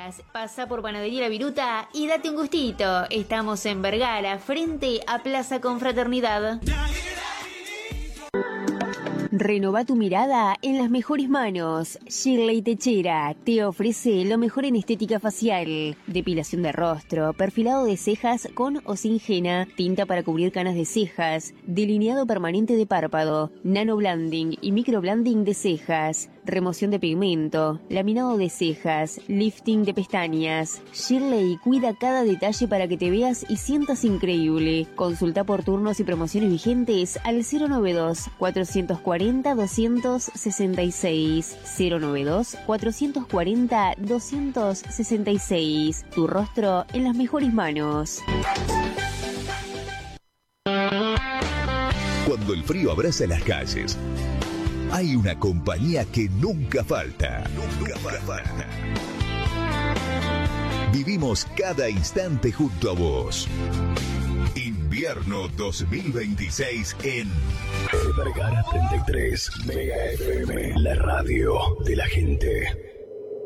horas. Pasa por Panadería La Viruta y date un gustito. Estamos en Vergara, frente a Plaza Confraternidad. Renova tu mirada en las mejores manos. Shirley Techera te ofrece lo mejor en estética facial, depilación de rostro, perfilado de cejas con o sin henna, tinta para cubrir canas de cejas, delineado permanente de párpado, nanoblending y microblending de cejas, remoción de pigmento, laminado de cejas, lifting de pestañas. Shirley cuida cada detalle para que te veas y sientas increíble. Consulta por turnos y promociones vigentes al 092 440 266 092 440 266. Tu rostro en las mejores manos. Cuando el frío abraza las calles, hay una compañía que nunca falta. Nunca falta. Vivimos cada instante junto a vos. Invierno 2026 en Vergara 33 Mega FM, la radio de la gente.